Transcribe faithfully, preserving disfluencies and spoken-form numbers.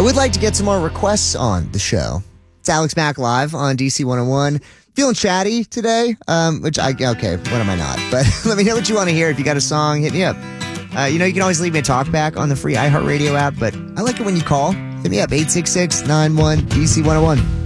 I would like to get some more requests on the show. It's Alex Mack live on D C one oh one. Feeling chatty today, um, which I, okay, what am I not? But let me know what you want to hear. If you got a song, hit me up. Uh, you know, you can always leave me a talk back on the free iHeartRadio app, but I like it when you call. Hit me up, eight six six, nine one, D C one oh one.